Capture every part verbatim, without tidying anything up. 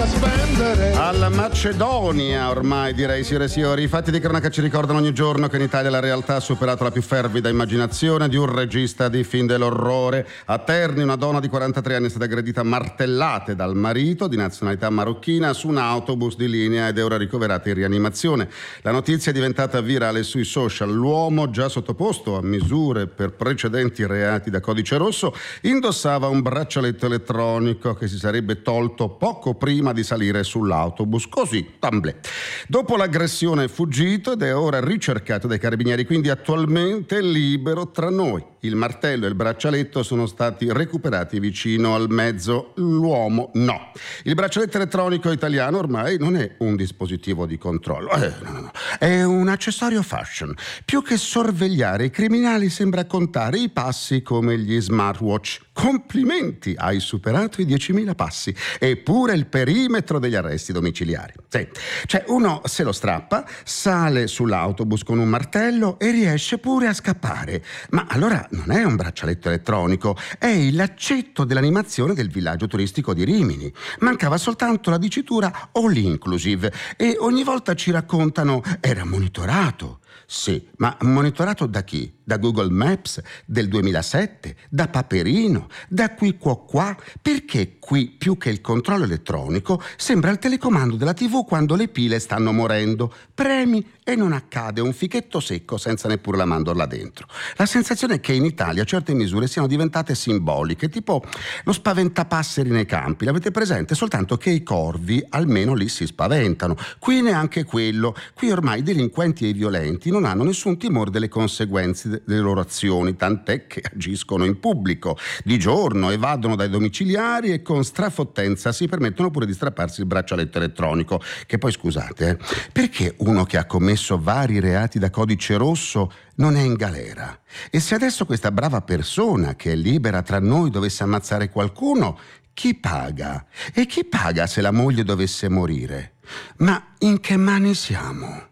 da spendere. Alla Macedonia ormai direi, signore e signori. I fatti di cronaca ci ricordano ogni giorno che in Italia la realtà ha superato la più fervida immaginazione di un regista di film dell'orrore. A Terni una donna di quarantatré anni è stata aggredita a martellate dal marito di nazionalità marocchina su un autobus di linea ed è ora ricoverata in rianimazione. La notizia è diventata virale sui social. L'uomo, già sottoposto a misure per precedenti reati da codice rosso, indossava un braccialetto elettronico che si sarebbe tolto poco prima di salire sull'autobus, così, tamblè. Dopo l'aggressione è fuggito ed è ora ricercato dai carabinieri, quindi attualmente è libero tra noi. Il martello e il braccialetto sono stati recuperati vicino al mezzo, l'uomo no. Il braccialetto elettronico italiano ormai non è un dispositivo di controllo, eh, no, no, no. È un accessorio fashion. Più che sorvegliare i criminali sembra contare i passi come gli smartwatch. Complimenti, hai superato i diecimila passi e pure il perimetro degli arresti domiciliari. Sì. Cioè uno se lo strappa, sale sull'autobus con un martello e riesce pure a scappare. Ma allora non è un braccialetto elettronico, è il laccetto dell'animazione del villaggio turistico di Rimini. Mancava soltanto la dicitura all inclusive e ogni volta ci raccontano era monitorato. Sì, ma monitorato da chi? Da Google Maps del duemilasette? Da Paperino? Da qui qua qua? Perché qui, più che il controllo elettronico, sembra il telecomando della tivù quando le pile stanno morendo. Premi e non accade un fichetto secco senza neppure la mandorla dentro. La sensazione è che in Italia certe misure siano diventate simboliche, tipo lo spaventapasseri nei campi. L'avete presente? Soltanto che i corvi almeno lì si spaventano. Qui neanche quello. Qui ormai i delinquenti e i violenti non hanno nessun timore delle conseguenze delle loro azioni, tant'è che agiscono in pubblico. Di giorno evadono dai domiciliari e con strafottenza si permettono pure di strapparsi il braccialetto elettronico. Che poi scusate, eh, perché uno che ha commesso vari reati da codice rosso non è in galera? E se adesso questa brava persona che è libera tra noi dovesse ammazzare qualcuno, chi paga? E chi paga se la moglie dovesse morire? Ma in che mani siamo?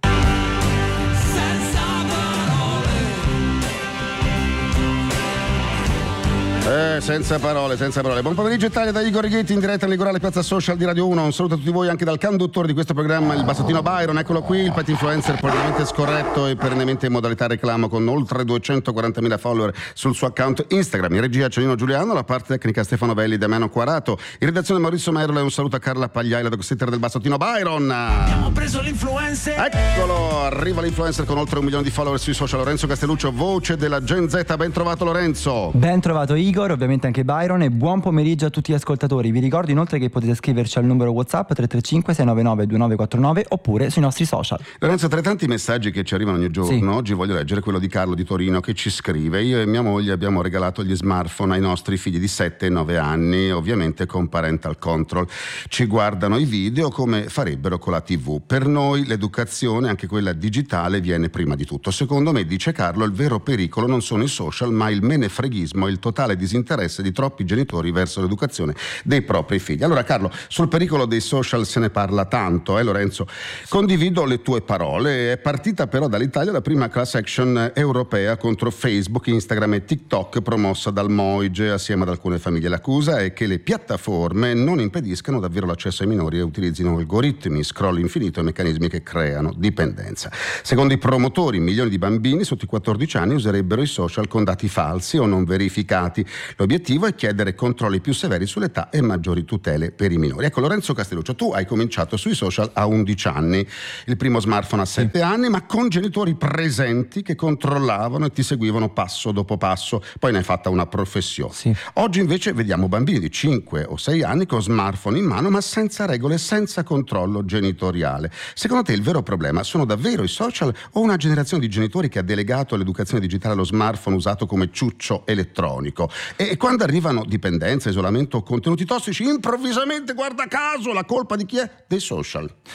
Eh, senza parole, senza parole. Buon pomeriggio Italia da Igor Righetti in diretta nell'Igorale Piazza Social di Radio uno. Un saluto a tutti voi anche dal conduttore di questo programma, il Bassottino Byron. Eccolo qui, il pet influencer politicamente scorretto e perennemente in modalità reclamo con oltre duecentoquarantamila follower sul suo account Instagram. In regia Cialino Giuliano, la parte tecnica Stefano Belli, Damiano Quarato. In redazione Maurizio Merlo e un saluto a Carla Pagliai, la dog-sitter del Bassottino Byron. Abbiamo preso l'influencer. Eccolo, arriva l'influencer con oltre un milione di follower sui social. Lorenzo Castelluccio, voce della Gen Z. Ben trovato Lorenzo. Ben trovato Igor. Ovviamente anche Byron, e buon pomeriggio a tutti gli ascoltatori. Vi ricordo inoltre che potete scriverci al numero WhatsApp tre tre cinque sei nove nove due nove quattro nove oppure sui nostri social. Lorenzo, tra i tanti messaggi che ci arrivano ogni giorno, sì, oggi voglio leggere quello di Carlo di Torino che ci scrive: io e mia moglie abbiamo regalato gli smartphone ai nostri figli di sette e nove anni, ovviamente con parental control. Ci guardano i video come farebbero con la tivù. Per noi l'educazione, anche quella digitale, viene prima di tutto. Secondo me, dice Carlo, il vero pericolo non sono i social ma il menefreghismo e il totale disinteresse di troppi genitori verso l'educazione dei propri figli. Allora Carlo, sul pericolo dei social se ne parla tanto, eh Lorenzo? Condivido le tue parole. È partita però dall'Italia la prima class action europea contro Facebook, Instagram e TikTok promossa dal Moige assieme ad alcune famiglie. L'accusa è che le piattaforme non impediscano davvero l'accesso ai minori e utilizzino algoritmi, scroll infinito e meccanismi che creano dipendenza. Secondo i promotori, milioni di bambini sotto i quattordici anni userebbero i social con dati falsi o non verificati. L'obiettivo è chiedere controlli più severi sull'età e maggiori tutele per i minori. Ecco Lorenzo Castelluccio, tu hai cominciato sui social a undici anni, il primo smartphone a sette sì. anni, ma con genitori presenti che controllavano e ti seguivano passo dopo passo, poi ne hai fatta una professione. Sì. Oggi invece vediamo bambini di cinque o sei anni con smartphone in mano ma senza regole, senza controllo genitoriale. Secondo te il vero problema sono davvero i social o una generazione di genitori che ha delegato l'educazione digitale allo smartphone usato come ciuccio elettronico? E quando arrivano dipendenza, isolamento o contenuti tossici, improvvisamente, guarda caso, la colpa di chi è? Dei social.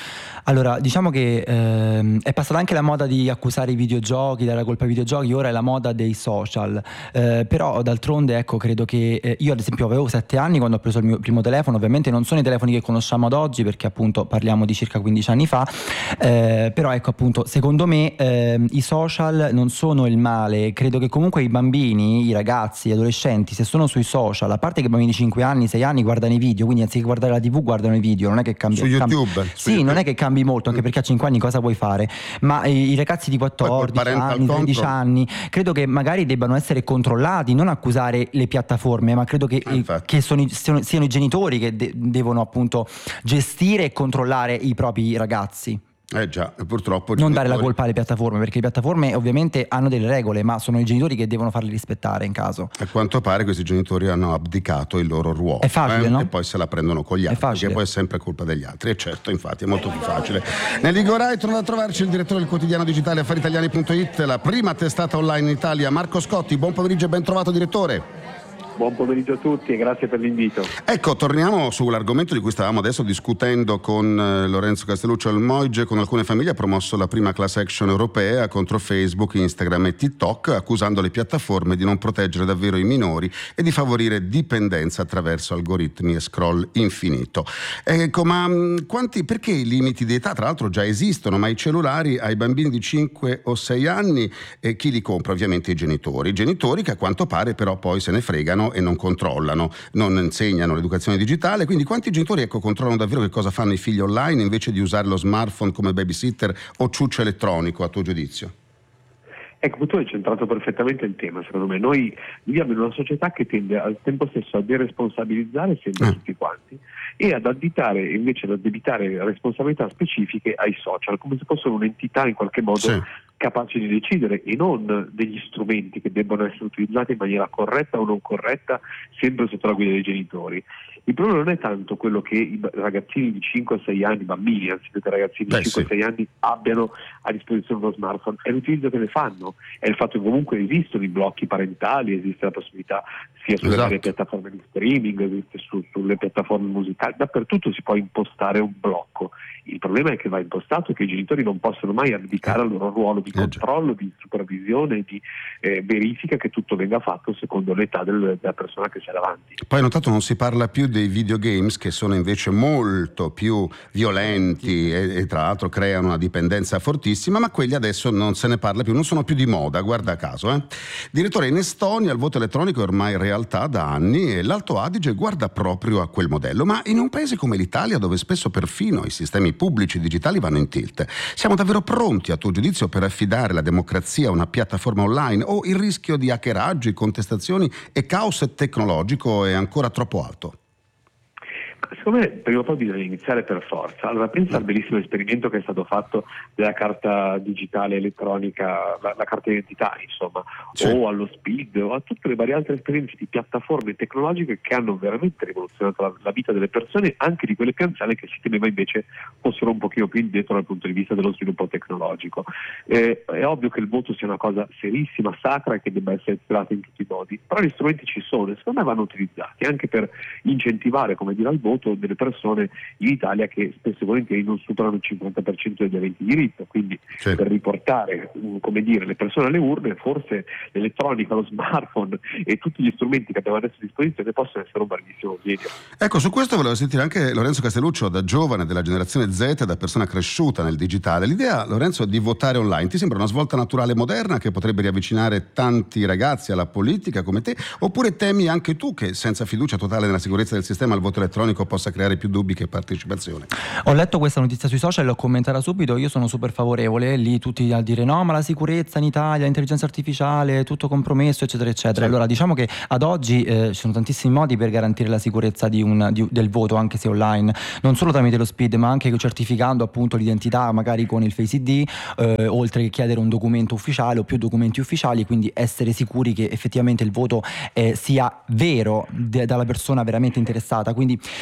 Allora, diciamo che ehm, è passata anche la moda di accusare i videogiochi, dare la colpa ai videogiochi, ora è la moda dei social. Eh, però d'altronde, ecco, credo che eh, io ad esempio avevo sette anni quando ho preso il mio primo telefono, ovviamente non sono i telefoni che conosciamo ad oggi perché appunto parliamo di circa quindici anni fa, eh, però ecco appunto, secondo me eh, i social non sono il male, credo che comunque i bambini, i ragazzi, gli adolescenti, se sono sui social, a parte che i bambini di cinque anni, sei anni guardano i video, quindi anziché guardare la tivù guardano i video, non è che cambia. Su YouTube. Cambi... Su sì, YouTube. non è che cambi molto, anche perché a cinque anni cosa vuoi fare? Ma i, i ragazzi di quattordici anni, tredici anni, credo che magari debbano essere controllati, non accusare le piattaforme, ma credo che, eh, che sono, siano, siano i genitori che de- devono appunto gestire e controllare i propri ragazzi. Eh già, purtroppo non genitori... dare la colpa alle piattaforme, perché le piattaforme ovviamente hanno delle regole, ma sono i genitori che devono farle rispettare in caso. A quanto pare questi genitori hanno abdicato il loro ruolo. È facile, eh? no? E poi se la prendono con gli altri, che poi è sempre colpa degli altri. E certo, infatti, è molto più facile. Nel Ligorai torna a trovarci il direttore del quotidiano digitale affari italiani punto it, la prima testata online in Italia, Marco Scotti. Buon pomeriggio e ben trovato, direttore. Buon pomeriggio a tutti e grazie per l'invito. Ecco, torniamo sull'argomento di cui stavamo adesso discutendo con eh, Lorenzo Castelluccio al Moige. Con alcune famiglie ha promosso la prima class action europea contro Facebook, Instagram e TikTok, accusando le piattaforme di non proteggere davvero i minori e di favorire dipendenza attraverso algoritmi e scroll infinito. Ecco, ma mh, quanti, perché i limiti di età? Tra l'altro già esistono, ma i cellulari ai bambini di cinque o sei anni, eh, chi li compra? Ovviamente i genitori. I genitori che a quanto pare però poi se ne fregano e non controllano, non insegnano l'educazione digitale. Quindi quanti genitori ecco, controllano davvero che cosa fanno i figli online invece di usare lo smartphone come babysitter o ciuccio elettronico, a tuo giudizio? Ecco, tu hai centrato perfettamente il tema, secondo me. Noi viviamo in una società che tende al tempo stesso a deresponsabilizzare sempre eh. tutti quanti e ad additare, invece ad addebitare responsabilità specifiche ai social, come se fossero un'entità in qualche modo sì. capace di decidere e non degli strumenti che debbono essere utilizzati in maniera corretta o non corretta, sempre sotto la guida dei genitori. Il problema non è tanto quello che i ragazzini di cinque o sei anni, bambini anziché ragazzini di cinque o sei anni abbiano a disposizione uno smartphone, è l'utilizzo che ne fanno, è il fatto che comunque esistono i blocchi parentali, esiste la possibilità sia sulle esatto. varie piattaforme di streaming, esiste su, sulle piattaforme musicali, dappertutto si può impostare un blocco. Il problema è che va impostato e che i genitori non possono mai abdicare al loro ruolo di controllo, di supervisione, di eh, verifica che tutto venga fatto secondo l'età del, della persona che c'è davanti. Poi ho notato non si parla più dei videogames che sono invece molto più violenti e, e tra l'altro creano una dipendenza fortissima, ma quelli adesso non se ne parla più, non sono più di moda, guarda caso. Eh. Direttore, in Estonia il voto elettronico è ormai realtà da anni e l'Alto Adige guarda proprio a quel modello, ma in un paese come l'Italia dove spesso perfino i sistemi pubblici digitali vanno in tilt, siamo davvero pronti a tuo giudizio per affidare la democrazia a una piattaforma online o il rischio di hackeraggi, contestazioni e caos tecnologico è ancora troppo alto? Secondo me prima o poi bisogna iniziare per forza. Allora pensa al bellissimo esperimento che è stato fatto della carta digitale elettronica, la, la carta d'identità insomma, sì. o allo SPID o a tutte le varie altre esperienze di piattaforme tecnologiche che hanno veramente rivoluzionato la, la vita delle persone, anche di quelle più anziane che si temeva invece fossero un pochino più indietro dal punto di vista dello sviluppo tecnologico. Eh, è ovvio che il voto sia una cosa serissima, sacra e che debba essere tutelata in tutti i modi, però gli strumenti ci sono e secondo me vanno utilizzati anche per incentivare, come dire, al voto delle persone in Italia che spesso e volentieri non superano il cinquanta per cento degli aventi diritto, quindi sì. per riportare come dire, le persone alle urne forse l'elettronica, lo smartphone e tutti gli strumenti che abbiamo adesso a disposizione possono essere un bellissimo ausilio. Ecco, su questo volevo sentire anche Lorenzo Castelluccio, da giovane della generazione Z, da persona cresciuta nel digitale. L'idea, Lorenzo, di votare online ti sembra una svolta naturale moderna che potrebbe riavvicinare tanti ragazzi alla politica come te, oppure temi anche tu che senza fiducia totale nella sicurezza del sistema il voto elettronico possa creare più dubbi che partecipazione? Ho letto questa notizia sui social e l'ho commentata subito. Io sono super favorevole, lì tutti a dire no ma la sicurezza in Italia, l'intelligenza artificiale, tutto compromesso eccetera eccetera. Sì. Allora diciamo che ad oggi eh, ci sono tantissimi modi per garantire la sicurezza di un, di, del voto anche se online, non solo tramite lo SPID ma anche certificando appunto l'identità magari con il Face I D, eh, oltre che chiedere un documento ufficiale o più documenti ufficiali, quindi essere sicuri che effettivamente il voto eh, sia vero de, dalla persona veramente interessata. Quindi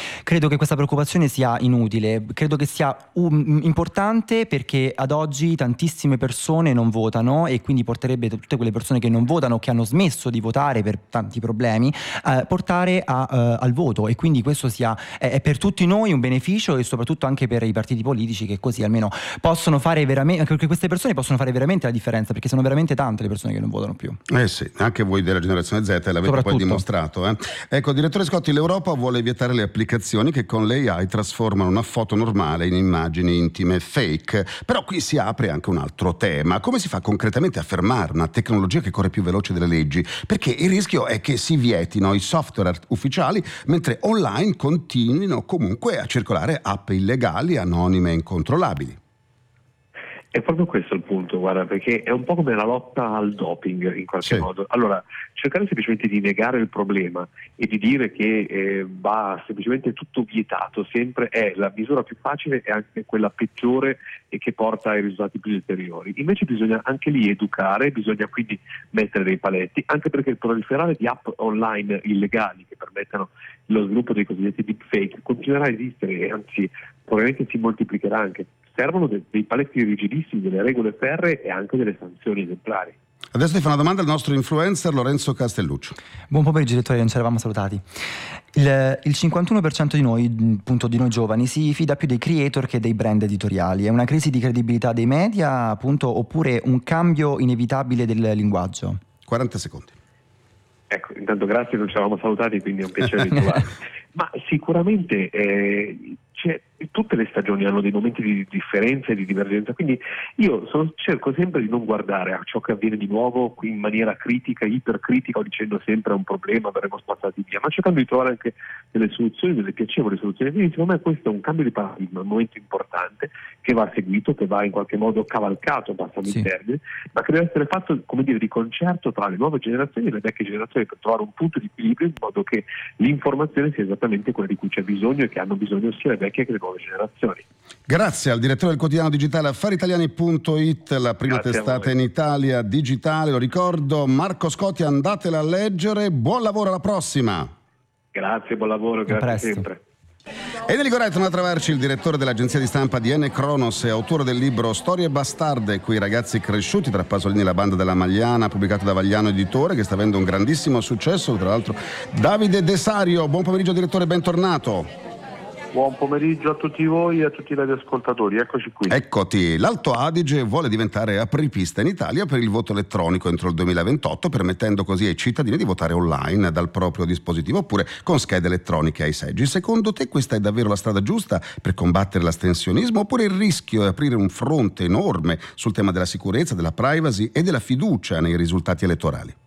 Credo che questa preoccupazione sia inutile, credo che sia um, importante perché ad oggi tantissime persone non votano e quindi porterebbe tutte quelle persone che non votano, che hanno smesso di votare per tanti problemi, eh, portare a, uh, al voto, e quindi questo sia è, è per tutti noi un beneficio, e soprattutto anche per i partiti politici, che così almeno possono fare veramente, perché queste persone possono fare veramente la differenza, perché sono veramente tante le persone che non votano più. Eh sì, anche voi della generazione Z l'avete poi dimostrato. Eh? Ecco, direttore Scotti, l'Europa vuole vietare le applicazioni che con l'A I trasformano una foto normale in immagini intime fake. Però qui si apre anche un altro tema. Come si fa concretamente a fermare una tecnologia che corre più veloce delle leggi? Perché il rischio è che si vietino i software ufficiali mentre online continuino comunque a circolare app illegali, anonime e incontrollabili. È proprio questo il punto, guarda, perché è un po' come la lotta al doping in qualche sì. modo. Allora, cercare semplicemente di negare il problema e di dire che eh, va semplicemente tutto vietato sempre è la misura più facile e anche quella peggiore e che porta ai risultati più ulteriori. Invece bisogna anche lì educare, bisogna quindi mettere dei paletti, anche perché il proliferare di app online illegali che permettano lo sviluppo dei cosiddetti deepfake continuerà a esistere e anzi probabilmente si moltiplicherà anche. Servono de- dei paletti rigidissimi, delle regole ferree e anche delle sanzioni esemplari. Adesso ti fa una domanda al nostro influencer Lorenzo Castelluccio. Buon pomeriggio direttore, non ci eravamo salutati. Il, il cinquantuno per cento di noi, appunto di noi giovani, si fida più dei creator che dei brand editoriali. È una crisi di credibilità dei media, appunto, oppure un cambio inevitabile del linguaggio? quaranta secondi. Ecco, intanto grazie, non ci eravamo salutati, quindi è un piacere ritrovarci. Ma sicuramente eh, c'è, tutte le stagioni hanno dei momenti di differenza e di divergenza, quindi io sono, cerco sempre di non guardare a ciò che avviene di nuovo in maniera critica, ipercritica, o dicendo sempre è un problema, verremo spazzati via, ma cercando di trovare anche delle soluzioni, delle piacevoli soluzioni. Quindi secondo me questo è un cambio di paradigma, un momento importante che va seguito, che va in qualche modo cavalcato, passando sì. il termine, ma che deve essere fatto, come dire, di concerto tra le nuove generazioni e le vecchie generazioni per trovare un punto di equilibrio in modo che l'informazione sia esattamente quella di cui c'è bisogno e che hanno bisogno sia le vecchie che le nuove generazioni. Grazie al direttore del quotidiano digitale affariitaliani punto it, la prima Grazie testata in Italia digitale, lo ricordo, Marco Scotti, andatela a leggere, buon lavoro, alla prossima. Grazie, buon lavoro, grazie sempre. Enrico Nicorai torna a trovarci, il direttore dell'agenzia di stampa di N Cronos e autore del libro Storie bastarde, quei ragazzi cresciuti tra Pasolini e la banda della Magliana, pubblicato da Vagliano Editore, che sta avendo un grandissimo successo. Tra l'altro Davide Desario, buon pomeriggio direttore, bentornato. Buon pomeriggio a tutti voi e a tutti i radioascoltatori, eccoci qui. Eccoti, l'Alto Adige vuole diventare apripista in Italia per il voto elettronico entro il duemilaventotto, permettendo così ai cittadini di votare online dal proprio dispositivo oppure con schede elettroniche ai seggi. Secondo te questa è davvero la strada giusta per combattere l'astensionismo, oppure il rischio è aprire un fronte enorme sul tema della sicurezza, della privacy e della fiducia nei risultati elettorali?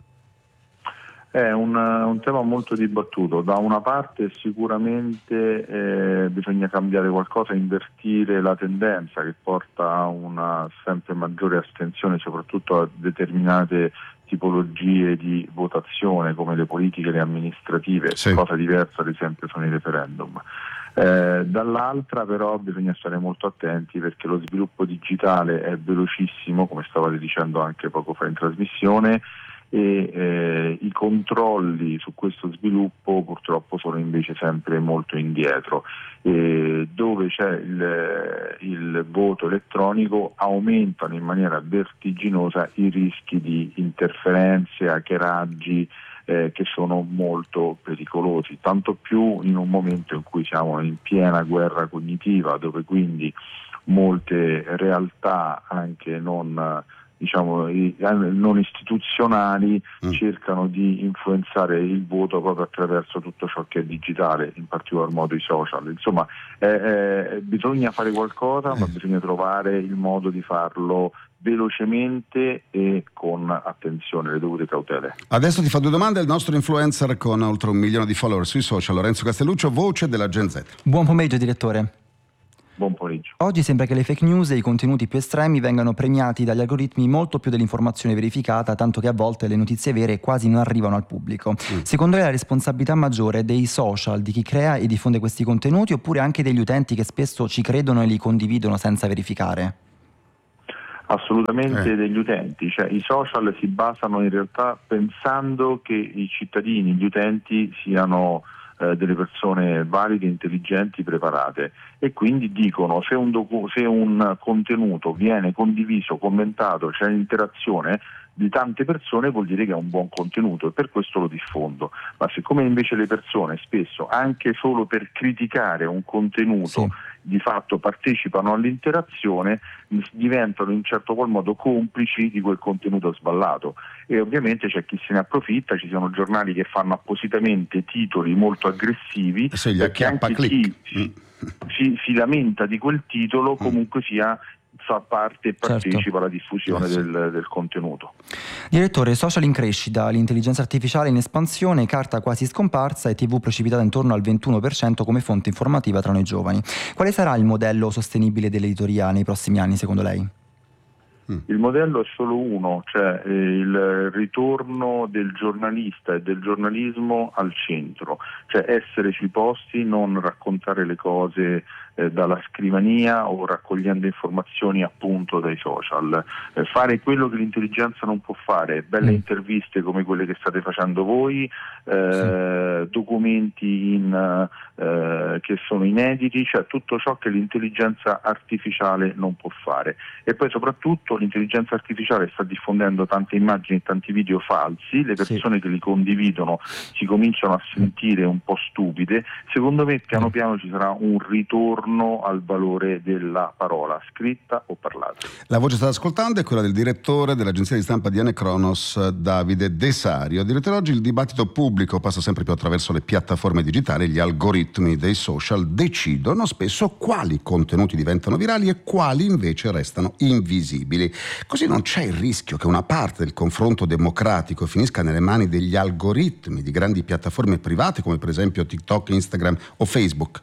È un, un tema molto dibattuto. Da una parte sicuramente eh, bisogna cambiare qualcosa, invertire la tendenza che porta a una sempre maggiore astensione, soprattutto a determinate tipologie di votazione come le politiche e le amministrative. Sì. Cosa diversa ad esempio sono i referendum. Eh, dall'altra però bisogna stare molto attenti perché lo sviluppo digitale è velocissimo, come stavate dicendo anche poco fa in trasmissione, e eh, i controlli su questo sviluppo purtroppo sono invece sempre molto indietro. Eh, dove c'è il, il voto elettronico aumentano in maniera vertiginosa i rischi di interferenze, hackeraggi eh, che sono molto pericolosi, tanto più in un momento in cui siamo in piena guerra cognitiva, dove quindi molte realtà anche non diciamo non istituzionali mm. cercano di influenzare il voto proprio attraverso tutto ciò che è digitale, in particolar modo i social. Insomma, eh, eh, bisogna fare qualcosa, ma bisogna trovare il modo di farlo velocemente e con attenzione, le dovute cautele. Adesso ti fa due domande il nostro influencer con oltre un milione di follower sui social, Lorenzo Castelluccio, voce della Gen Z. Buon pomeriggio direttore. Buon pomeriggio. Oggi sembra che le fake news e i contenuti più estremi vengano premiati dagli algoritmi molto più dell'informazione verificata, tanto che a volte le notizie vere quasi non arrivano al pubblico. Mm. Secondo lei la responsabilità maggiore è dei social, di chi crea e diffonde questi contenuti, oppure anche degli utenti che spesso ci credono e li condividono senza verificare? Assolutamente eh. degli utenti, cioè i social si basano in realtà pensando che i cittadini, gli utenti siano eh, delle persone valide, intelligenti, preparate, e quindi dicono se un, docu- se un contenuto viene condiviso, commentato, c'è interazione di tante persone, vuol dire che è un buon contenuto e per questo lo diffondo. Ma siccome invece le persone spesso, anche solo per criticare un contenuto, sì, di fatto partecipano all'interazione, diventano in un certo qual modo complici di quel contenuto sballato, e ovviamente c'è chi se ne approfitta. Ci sono giornali che fanno appositamente titoli molto aggressivi, se gli perché anche chi mm. si, si lamenta di quel titolo comunque sia fa parte e partecipa, certo, alla diffusione eh sì. del, del contenuto. Direttore, social in crescita, l'intelligenza artificiale in espansione, carta quasi scomparsa e tivù precipitata intorno al ventuno per cento come fonte informativa tra noi giovani. Quale sarà il modello sostenibile dell'editoria nei prossimi anni secondo lei? Il modello è solo uno, cioè eh, il ritorno del giornalista e del giornalismo al centro, cioè essere sui posti, non raccontare le cose eh, dalla scrivania o raccogliendo informazioni appunto dai social, eh, fare quello che l'intelligenza non può fare, belle mm. interviste come quelle che state facendo voi, eh, sì. documenti in, eh, che sono inediti, cioè tutto ciò che l'intelligenza artificiale non può fare. E poi soprattutto l'intelligenza artificiale sta diffondendo tante immagini e tanti video falsi, le persone sì. che li condividono si cominciano a sentire un po' stupide. Secondo me piano piano ci sarà un ritorno al valore della parola scritta o parlata. La voce che state ascoltando è quella del direttore dell'agenzia di stampa di Anecronos, Davide Desario. Direttore, oggi il dibattito pubblico passa sempre più attraverso le piattaforme digitali. Gli algoritmi dei social decidono spesso quali contenuti diventano virali e quali invece restano invisibili. Così non c'è il rischio che una parte del confronto democratico finisca nelle mani degli algoritmi di grandi piattaforme private come per esempio TikTok, Instagram o Facebook?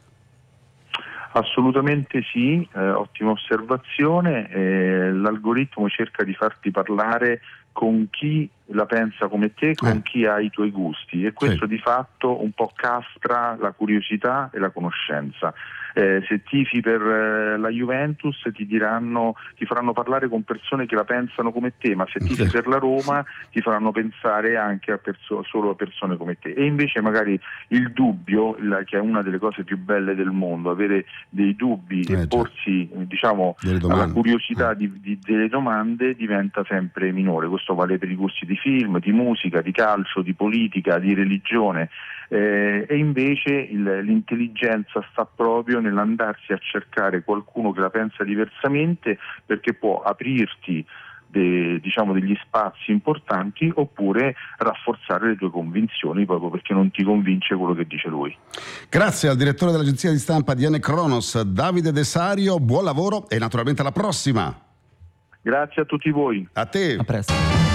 Assolutamente sì, eh, ottima osservazione. Eh, l'algoritmo cerca di farti parlare con chi la pensa come te, con eh. chi ha i tuoi gusti, e questo sì. di fatto un po' castra la curiosità e la conoscenza. Eh, se tifi per eh, la Juventus ti diranno, ti faranno parlare con persone che la pensano come te, ma se tifi sì. per la Roma ti faranno pensare anche a perso- solo a persone come te. E invece magari il dubbio, la, che è una delle cose più belle del mondo, avere dei dubbi eh, e porsi diciamo alla curiosità eh. di, di, delle domande diventa sempre minore. Questo vale per i gusti di film, di musica, di calcio, di politica, di religione. Eh, e invece il, l'intelligenza sta proprio nell'andarsi a cercare qualcuno che la pensa diversamente, perché può aprirti de, diciamo degli spazi importanti oppure rafforzare le tue convinzioni proprio perché non ti convince quello che dice lui. Grazie al direttore dell'agenzia di stampa di Anecronos, Davide Desario, buon lavoro e naturalmente alla prossima. Grazie a tutti voi. A te. A presto.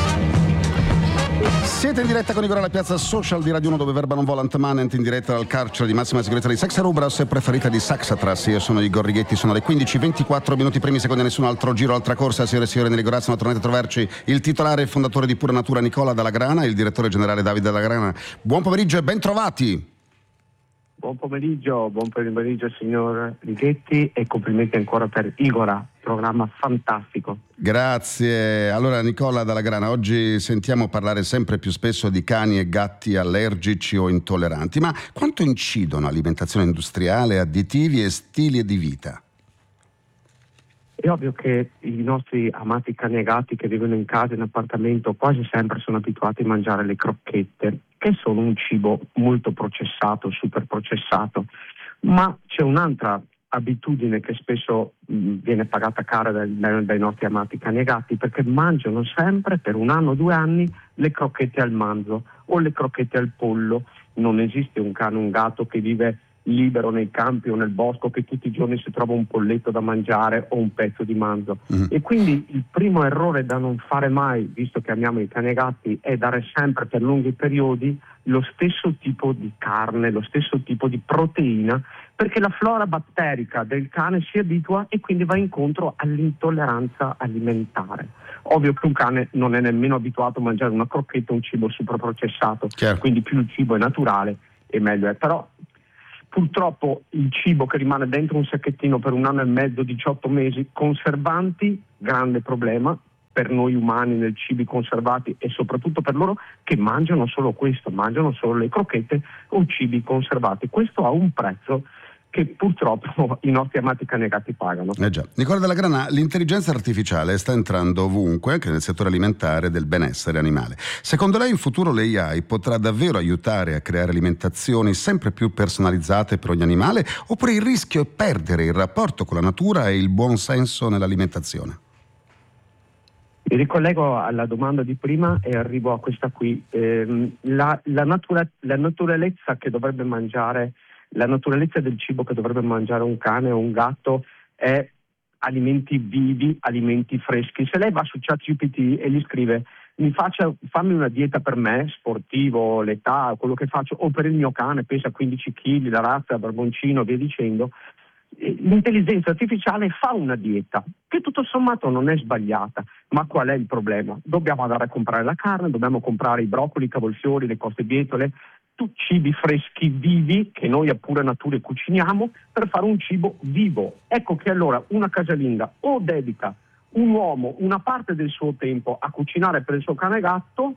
Siete in diretta con Igor alla piazza social di Radio uno, dove Verba non volant manent, in diretta dal carcere di massima sicurezza di Saxa Rubras e preferita di Saxatras. Io sono Igor Righetti, sono le quindici e ventiquattro minuti primi secondi, nessun altro giro, altra corsa. Signore e signori, nelle Gorazzi, tornate a trovarci il titolare e fondatore di Pura Natura Nicola Dalla Grana e il direttore generale Davide Dalla Grana. Buon pomeriggio e ben trovati. Buon pomeriggio, buon pomeriggio signor Righetti e complimenti ancora per Igora, programma fantastico. Grazie. Allora Nicola Dalla Grana, oggi sentiamo parlare sempre più spesso di cani e gatti allergici o intolleranti, ma quanto incidono alimentazione industriale, additivi e stili di vita? È ovvio che i nostri amati cani e gatti che vivono in casa, in appartamento, quasi sempre sono abituati a mangiare le crocchette, che sono un cibo molto processato, super processato, ma c'è un'altra abitudine che spesso mh, viene pagata cara dai, dai, dai nostri amati cani e gatti, perché mangiano sempre per un anno o due anni le crocchette al manzo o le crocchette al pollo. Non esiste un cane o un gatto che vive libero nei campi o nel bosco che tutti i giorni si trova un polletto da mangiare o un pezzo di manzo. Mm. E quindi il primo errore da non fare mai, visto che amiamo i cani e i gatti, è dare sempre per lunghi periodi lo stesso tipo di carne, lo stesso tipo di proteina, perché la flora batterica del cane si abitua e quindi va incontro all'intolleranza alimentare. Ovvio che un cane non è nemmeno abituato a mangiare una crocchetta, un cibo super processato, Chiaro. Quindi più il cibo è naturale e meglio è. Però purtroppo il cibo che rimane dentro un sacchettino per un anno e mezzo, diciotto mesi, conservanti, grande problema, per noi umani nel cibi conservati e soprattutto per loro che mangiano solo questo, mangiano solo le crocchette o cibi conservati. Questo ha un prezzo che purtroppo i nostri amati cannegati pagano. Eh già. Nicola Dalla Grana, l'intelligenza artificiale sta entrando ovunque, anche nel settore alimentare del benessere animale. Secondo lei in futuro l'A I potrà davvero aiutare a creare alimentazioni sempre più personalizzate per ogni animale, oppure il rischio è perdere il rapporto con la natura e il buon senso nell'alimentazione? Mi ricollego alla domanda di prima e arrivo a questa qui. Eh, la, la, natura, la naturalezza che dovrebbe mangiare La naturalezza del cibo che dovrebbe mangiare un cane o un gatto è alimenti vivi, alimenti freschi. Se lei va su ChatGPT e gli scrive mi faccia, fammi una dieta per me, sportivo, l'età, quello che faccio, o per il mio cane, pesa quindici chili, la razza, barboncino, via dicendo, l'intelligenza artificiale fa una dieta che tutto sommato non è sbagliata, ma qual è il problema? Dobbiamo andare a comprare la carne, dobbiamo comprare i broccoli, i cavolfiori, le costebietole, cibi freschi, vivi, che noi a pura natura cuciniamo per fare un cibo vivo. Ecco che allora una casalinga o dedica un uomo una parte del suo tempo a cucinare per il suo cane gatto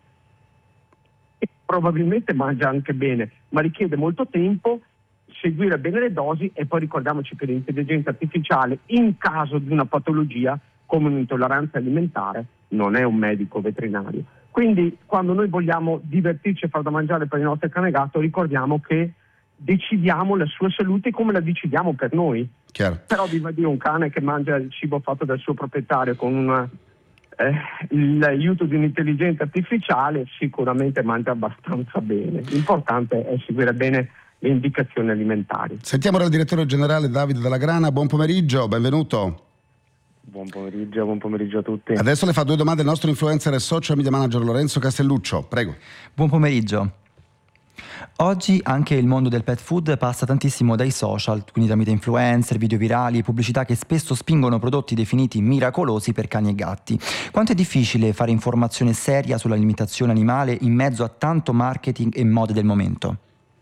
e probabilmente mangia anche bene, ma richiede molto tempo, seguire bene le dosi e poi ricordiamoci che l'intelligenza artificiale in caso di una patologia come un'intolleranza alimentare non è un medico veterinario. Quindi quando noi vogliamo divertirci e far da mangiare per il nostro cane gatto, ricordiamo che decidiamo la sua salute come la decidiamo per noi. Chiaro. Però viva Dio, un cane che mangia il cibo fatto dal suo proprietario con una, eh, l'aiuto di un'intelligenza artificiale sicuramente mangia abbastanza bene. L'importante è seguire bene le indicazioni alimentari. Sentiamo ora il direttore generale Davide Dalla Grana. Buon pomeriggio, benvenuto. Buon pomeriggio, buon pomeriggio a tutti. Adesso le fa due domande il nostro influencer e social media manager Lorenzo Castelluccio, prego. Buon pomeriggio. Oggi anche il mondo del pet food passa tantissimo dai social, quindi tramite influencer, video virali e pubblicità che spesso spingono prodotti definiti miracolosi per cani e gatti. Quanto è difficile fare informazione seria sull'alimentazione animale in mezzo a tanto marketing e mode del momento?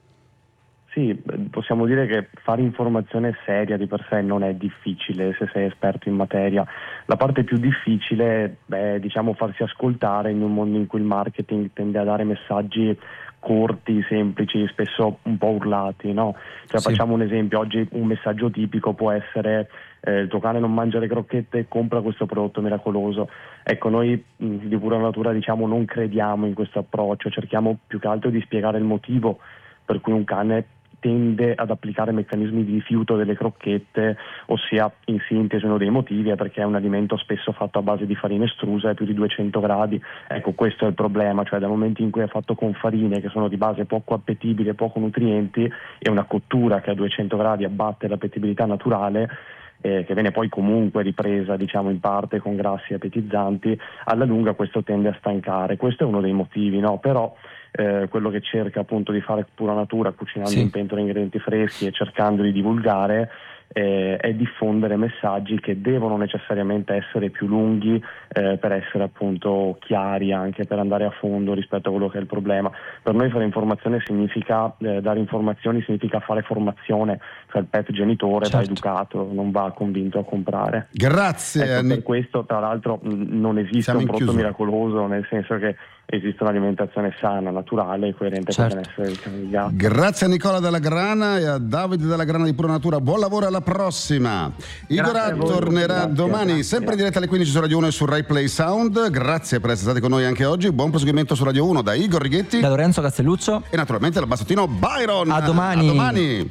Sì, possiamo dire che fare informazione seria di per sé non è difficile se sei esperto in materia. La parte più difficile è, diciamo, farsi ascoltare in un mondo in cui il marketing tende a dare messaggi corti, semplici, spesso un po' urlati, no? Cioè, sì. Facciamo un esempio, oggi un messaggio tipico può essere eh, il tuo cane non mangia le crocchette, compra questo prodotto miracoloso. Ecco, noi mh, di pura natura, diciamo, non crediamo in questo approccio, cerchiamo più che altro di spiegare il motivo per cui un cane tende ad applicare meccanismi di rifiuto delle crocchette, ossia in sintesi uno dei motivi è perché è un alimento spesso fatto a base di farina estrusa a più di duecento gradi. Ecco, questo è il problema, cioè dal momento in cui è fatto con farine che sono di base poco appetibili e poco nutrienti e una cottura che a duecento gradi abbatte l'appetibilità naturale, Eh, che viene poi comunque ripresa, diciamo, in parte con grassi appetizzanti, alla lunga questo tende a stancare. Questo è uno dei motivi, no? Però eh, quello che cerca appunto di fare pura natura, cucinando sì. in pentola ingredienti freschi e cercando di divulgare, eh, è diffondere messaggi che devono necessariamente essere più lunghi eh, per essere appunto chiari, anche per andare a fondo rispetto a quello che è il problema. Per noi fare informazione significa eh, dare informazioni, significa fare formazione, cioè il pet genitore certo. va educato, non va convinto a comprare. Grazie. Ecco, per questo tra l'altro non esiste Siamo un prodotto miracoloso, nel senso che esiste un'alimentazione sana, naturale e coerente certo. con il benessere del cane e del gatto. Grazie a Nicola Dalla Grana e a Davide Dalla Grana di Pura Natura. Buon lavoro, alla prossima. Igor tornerà grazie, domani, grazie. sempre in diretta alle quindici su Radio uno e su Rai Play Sound. Grazie per essere stati con noi anche oggi. Buon proseguimento su Radio uno da Igor Righetti, da Lorenzo Castelluccio e naturalmente dal bassottino Byron. A domani. A domani.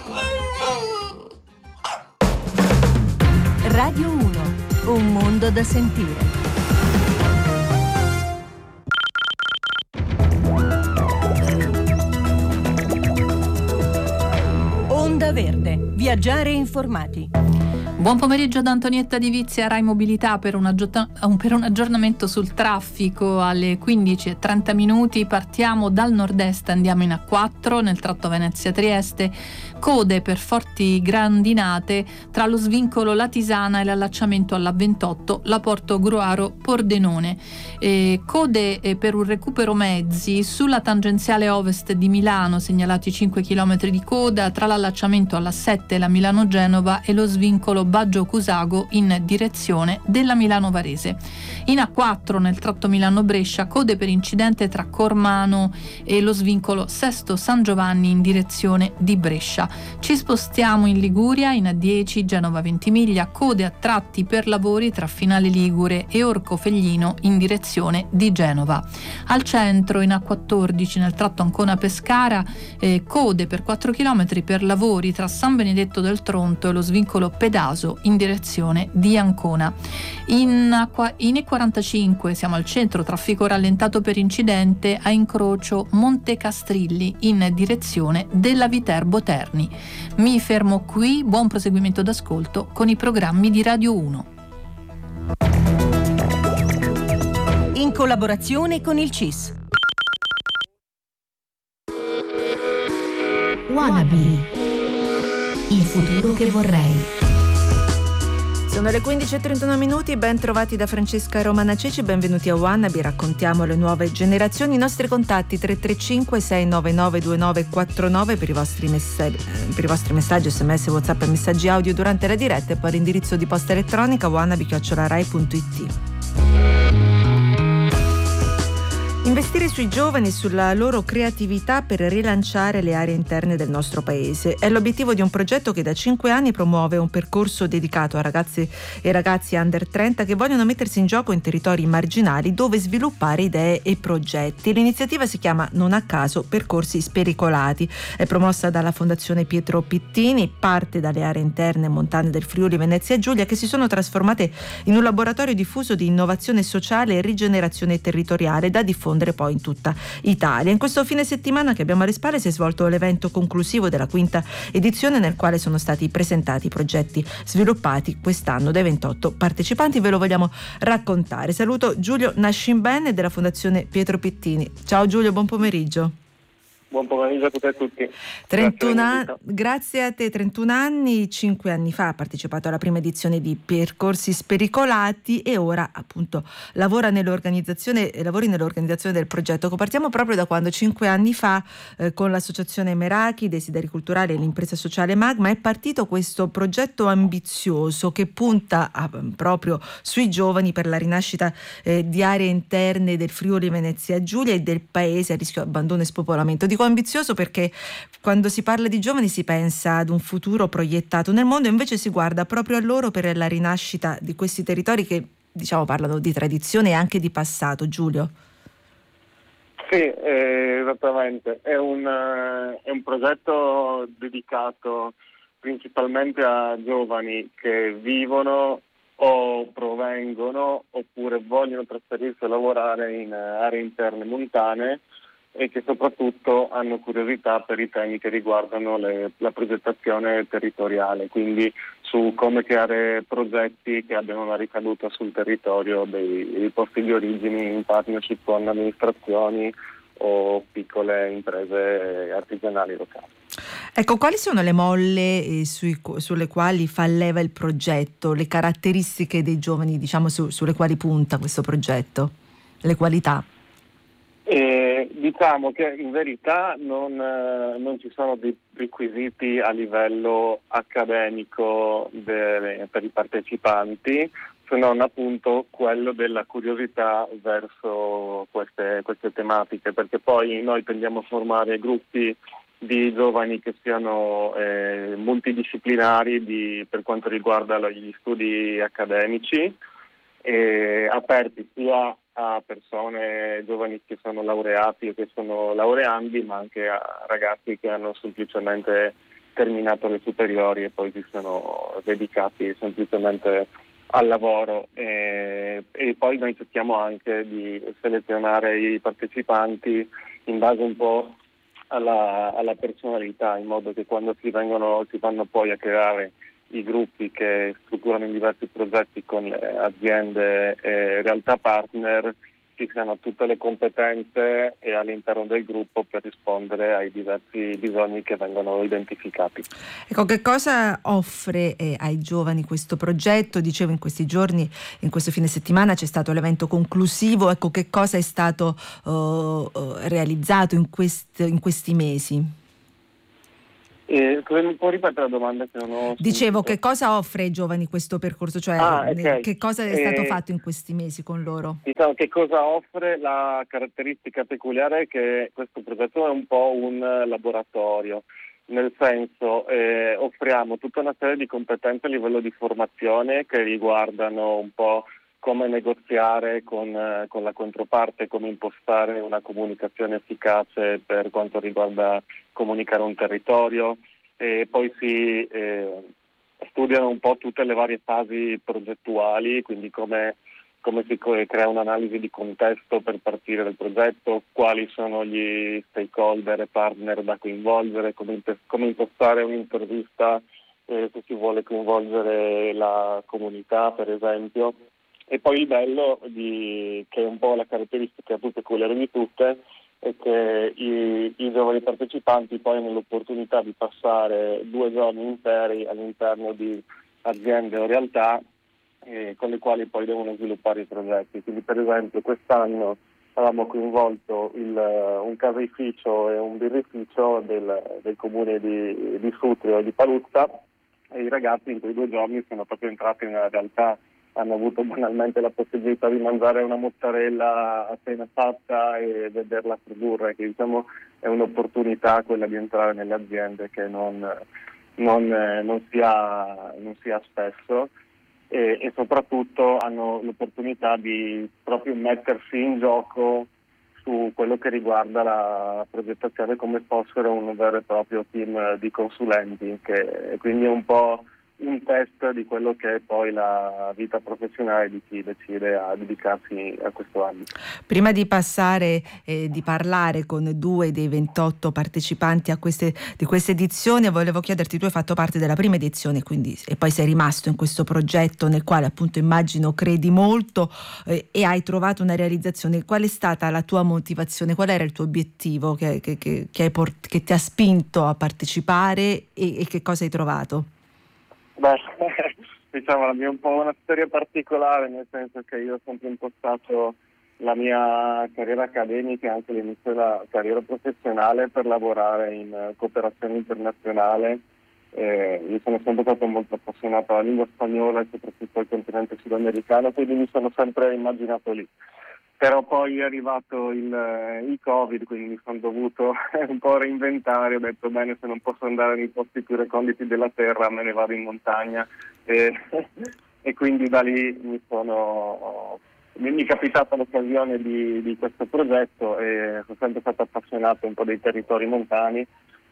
Radio uno, un mondo da sentire. Onda Verde, viaggiare informati. Buon pomeriggio da Antonietta Di Vizia, Rai Mobilità, per un, aggiorn- per un aggiornamento sul traffico alle quindici e trenta minuti. Partiamo dal nord-est, andiamo in A quattro nel tratto Venezia-Trieste, code per forti grandinate tra lo svincolo La Tisana e l'allacciamento alla ventotto, la Porto Gruaro Pordenone. E code per un recupero mezzi sulla tangenziale ovest di Milano, segnalati cinque chilometri di coda tra l'allacciamento alla sette, la Milano-Genova e lo svincolo Baggio Cusago in direzione della Milano Varese. In A quattro nel tratto Milano-Brescia, code per incidente tra Cormano e lo svincolo Sesto San Giovanni in direzione di Brescia. Ci spostiamo in Liguria, in A dieci Genova Ventimiglia, code a tratti per lavori tra Finale Ligure e Orco Feglino in direzione di Genova. Al centro, in A quattordici nel tratto Ancona-Pescara, eh, code per quattro chilometri per lavori tra San Benedetto del Tronto e lo svincolo Pedaso in direzione di Ancona. In, in E quarantacinque siamo al centro, traffico rallentato per incidente a incrocio Monte Castrilli in direzione della Viterbo Terni. Mi fermo qui, buon proseguimento d'ascolto con i programmi di Radio uno. In collaborazione con il C I S. Wannabe. Il futuro che vorrei. Sono le quindici e trentuno minuti, ben trovati da Francesca Romana Ceci, benvenuti a Wannabe, raccontiamo le nuove generazioni. I nostri contatti tre tre cinque sei nove nove due nove quattro nove per i vostri messaggi, per i vostri messaggi sms, whatsapp e messaggi audio durante la diretta, e poi l'indirizzo di posta elettronica wannabe chiocciola rai punto it. Investire sui giovani e sulla loro creatività per rilanciare le aree interne del nostro paese è l'obiettivo di un progetto che da cinque anni promuove un percorso dedicato a ragazzi e ragazzi under trenta che vogliono mettersi in gioco in territori marginali dove sviluppare idee e progetti. L'iniziativa si chiama non a caso Percorsi Spericolati, è promossa dalla Fondazione Pietro Pittini, parte dalle aree interne montane del Friuli Venezia Giulia che si sono trasformate in un laboratorio diffuso di innovazione sociale e rigenerazione territoriale da diffondere poi in tutta Italia. In questo fine settimana che abbiamo alle spalle si è svolto l'evento conclusivo della quinta edizione nel quale sono stati presentati i progetti sviluppati quest'anno dai ventotto partecipanti. Ve lo vogliamo raccontare. Saluto Giulio Nascimben della Fondazione Pietro Pittini. Ciao Giulio, buon pomeriggio. Buon pomeriggio a tutti e a tutti. trentuno anni, grazie a te, trentuno anni, cinque anni fa ha partecipato alla prima edizione di Percorsi Spericolati e ora appunto lavora nell'organizzazione, lavori nell'organizzazione del progetto. Partiamo proprio da quando cinque anni fa eh, con l'associazione Meraki, Desideri Culturali e l'impresa sociale Magma è partito questo progetto ambizioso che punta a, proprio sui giovani per la rinascita eh, di aree interne del Friuli Venezia Giulia e del paese a rischio abbandono e spopolamento. Dico ambizioso perché quando si parla di giovani si pensa ad un futuro proiettato nel mondo, invece si guarda proprio a loro per la rinascita di questi territori che diciamo parlano di tradizione e anche di passato. Giulio? Sì, eh, esattamente, è un, uh, è un progetto dedicato principalmente a giovani che vivono o provengono oppure vogliono trasferirsi a lavorare in uh, aree interne montane e che soprattutto hanno curiosità per i temi che riguardano le, la progettazione territoriale, quindi su come creare progetti che abbiano una ricaduta sul territorio dei, dei posti di origine in partnership con amministrazioni o piccole imprese artigianali locali. Ecco, quali sono le molle eh, sui, sulle quali fa leva il progetto, le caratteristiche dei giovani, diciamo, su, sulle quali punta questo progetto, le qualità? Eh, diciamo che in verità non, eh, non ci sono dei requisiti a livello accademico de, per i partecipanti, se non appunto quello della curiosità verso queste, queste tematiche, perché poi noi tendiamo a formare gruppi di giovani che siano eh, multidisciplinari di, per quanto riguarda gli studi accademici, eh, aperti sia a persone giovani che sono laureati o che sono laureandi, ma anche a ragazzi che hanno semplicemente terminato le superiori e poi si sono dedicati semplicemente al lavoro. E, e poi noi cerchiamo anche di selezionare i partecipanti in base un po' alla, alla personalità, in modo che quando si vengono si vanno poi a creare i gruppi che strutturano in diversi progetti con le aziende e realtà partner ci siano tutte le competenze e all'interno del gruppo per rispondere ai diversi bisogni che vengono identificati. Ecco, che cosa offre eh, ai giovani questo progetto? Dicevo, in questi giorni, in questo fine settimana c'è stato l'evento conclusivo. Ecco, che cosa è stato uh, realizzato in, quest- in questi mesi? Eh, mi può ripetere la domanda che non ho Dicevo, sentito? che cosa offre ai giovani questo percorso? Cioè, Ah, ne- ok. che cosa è stato Eh, fatto in questi mesi con loro? Diciamo che cosa offre? La caratteristica peculiare è che questo progetto è un po' un laboratorio, nel senso eh, offriamo tutta una serie di competenze a livello di formazione che riguardano un po' come negoziare con, eh, con la controparte, come impostare una comunicazione efficace per quanto riguarda comunicare un territorio, e poi si eh, studiano un po' tutte le varie fasi progettuali, quindi come come si crea un'analisi di contesto per partire dal progetto, quali sono gli stakeholder e partner da coinvolgere, come, come impostare un'intervista eh, se si vuole coinvolgere la comunità, per esempio. E poi il bello, di, che è un po' la caratteristica più peculiare di tutte, è che i, i giovani partecipanti poi hanno l'opportunità di passare due giorni interi all'interno di aziende o realtà eh, con le quali poi devono sviluppare i progetti. Quindi per esempio quest'anno avevamo coinvolto il, un caseificio e un birrificio del, del comune di, di Sutrio e di Paluzza, e i ragazzi in quei due giorni sono proprio entrati nella realtà, hanno avuto banalmente la possibilità di mangiare una mozzarella appena fatta e vederla produrre, che diciamo è un'opportunità quella di entrare nelle aziende che non, non, non, si, ha, non si ha spesso. E, e soprattutto hanno l'opportunità di proprio mettersi in gioco su quello che riguarda la progettazione come fossero un vero e proprio team di consulenti, che quindi è un po' un test di quello che è poi la vita professionale di chi decide a dedicarsi a questo ambito. Prima di passare eh, di parlare con due dei ventotto partecipanti a queste, di questa edizione, volevo chiederti, tu hai fatto parte della prima edizione, quindi, e poi sei rimasto in questo progetto nel quale appunto immagino credi molto eh, e hai trovato una realizzazione. Qual è stata la tua motivazione? Qual era il tuo obiettivo che, che, che, che, hai port- che ti ha spinto a partecipare e, e che cosa hai trovato? Beh, diciamo la mia è un po' una storia particolare, nel senso che io ho sempre impostato la mia carriera accademica e anche l'inizio della carriera professionale per lavorare in cooperazione internazionale. Eh, io sono sempre stato molto appassionato alla lingua spagnola e soprattutto al continente sudamericano, quindi mi sono sempre immaginato lì. Però poi è arrivato il, il Covid, quindi mi sono dovuto un po' reinventare, ho detto bene, se non posso andare nei posti più reconditi della terra me ne vado in montagna e, e quindi da lì mi sono mi è capitata l'occasione di, di questo progetto e sono sempre stato appassionato un po' dei territori montani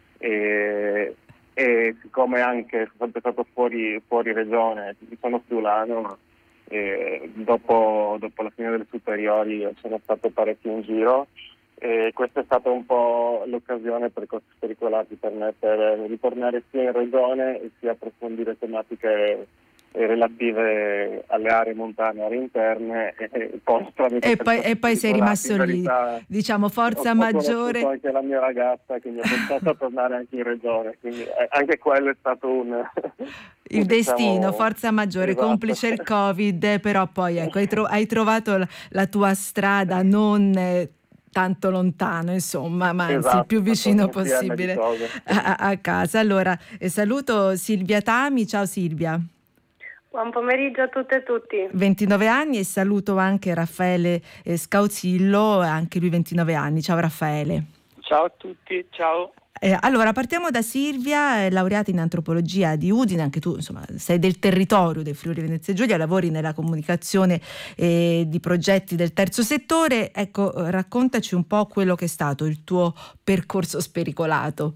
e, e siccome anche sono sempre stato fuori, fuori regione, sono friulano. E dopo, dopo la fine delle superiori sono stato parecchio in giro e questa è stata un po' l'occasione per Costi Spericolati per me per ritornare sia in regione e sia approfondire tematiche relative alle aree montane, aree interne e poi, e poi, e poi sei rimasto lì, verità, diciamo forza ho maggiore. Ho anche la mia ragazza che mi ha portato a tornare anche in regione, quindi anche quello è stato un il diciamo, destino, forza maggiore, esatto. Complice il Covid, però poi ecco, hai, tro- hai trovato la, la tua strada non eh, tanto lontano, insomma, ma anzi esatto, il più vicino possibile a, a casa. Allora, eh, saluto Silvia Tami, ciao Silvia. Buon pomeriggio a tutte e tutti. ventinove anni, e saluto anche Raffaele eh, Scauzillo, anche lui ventinove anni. Ciao Raffaele. Ciao a tutti, ciao. Eh, allora partiamo da Silvia, eh, laureata in antropologia di Udine, anche tu insomma sei del territorio del Friuli Venezia Giulia, lavori nella comunicazione eh, di progetti del terzo settore. Ecco, raccontaci un po' quello che è stato il tuo percorso spericolato.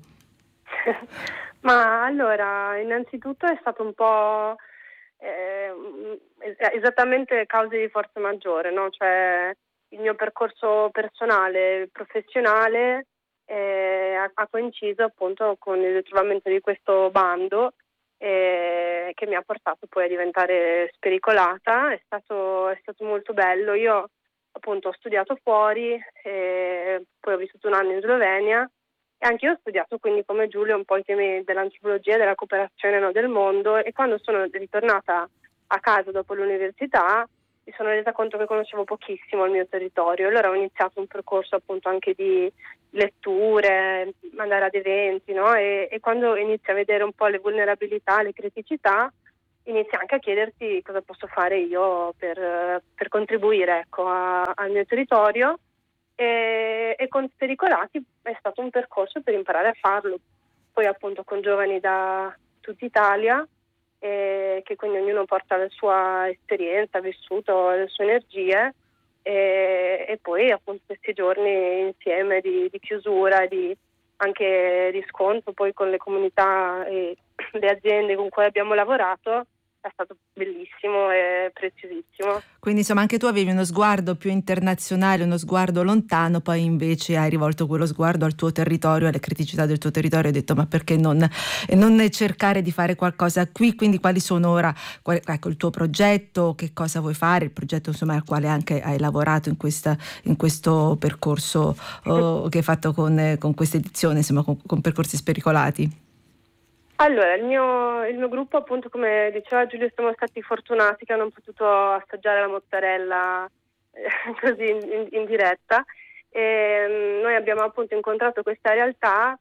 Ma allora, innanzitutto è stato un po' eh, esattamente cause di forza maggiore, no? Cioè il mio percorso personale, professionale Eh, ha, ha coinciso appunto con il ritrovamento di questo bando eh, che mi ha portato poi a diventare spericolata. È stato, è stato molto bello. Io appunto ho studiato fuori, eh, poi ho vissuto un anno in Slovenia e anche io ho studiato quindi come Giulio un po' i temi dell'antropologia, della cooperazione, no, del mondo, e quando sono ritornata a casa dopo l'università mi sono resa conto che conoscevo pochissimo il mio territorio. Allora ho iniziato un percorso appunto anche di letture, andare ad eventi, no? E, e quando inizi a vedere un po' le vulnerabilità, le criticità, inizi anche a chiederti cosa posso fare io per, per contribuire, ecco, a, al mio territorio. E, e con Spericolati è stato un percorso per imparare a farlo. Poi appunto con giovani da tutta Italia, eh, che quindi ognuno porta la sua esperienza, ha vissuto le sue energie, e, e poi appunto questi giorni insieme di, di chiusura, di anche riscontro poi con le comunità e le aziende con cui abbiamo lavorato, è stato bellissimo e preziosissimo. Quindi insomma anche tu avevi uno sguardo più internazionale, uno sguardo lontano, poi invece hai rivolto quello sguardo al tuo territorio, alle criticità del tuo territorio, e hai detto ma perché non, e non cercare di fare qualcosa qui. Quindi quali sono ora, qual, ecco, il tuo progetto, che cosa vuoi fare, il progetto insomma al quale anche hai lavorato in, questa, in questo percorso oh, che hai fatto con, con questa edizione, insomma con, con Percorsi Spericolati? Allora, il mio, il mio gruppo, appunto, come diceva Giulio, siamo stati fortunati che hanno potuto assaggiare la mozzarella eh, così in, in, in diretta. E, um, noi abbiamo appunto incontrato questa realtà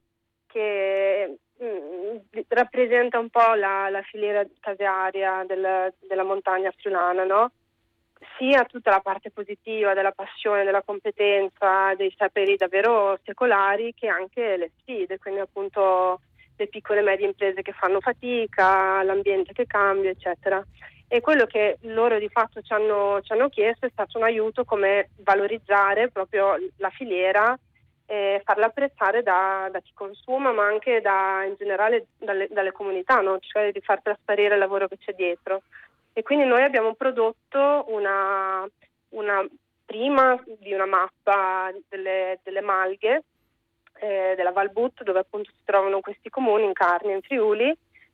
che mh, rappresenta un po' la, la filiera casearia del, della montagna friulana, no? Sia tutta la parte positiva della passione, della competenza, dei saperi davvero secolari, che anche le sfide, quindi appunto le piccole e medie imprese che fanno fatica, l'ambiente che cambia, eccetera. E quello che loro di fatto ci hanno, ci hanno chiesto è stato un aiuto come valorizzare proprio la filiera e farla apprezzare da, da chi consuma, ma anche da, in generale dalle, dalle comunità, no? Cioè di far trasparire il lavoro che c'è dietro. E quindi noi abbiamo prodotto una, una prima di una mappa delle, delle malghe eh, della Valbut, dove appunto si trovano questi comuni in Carnia, in Friuli,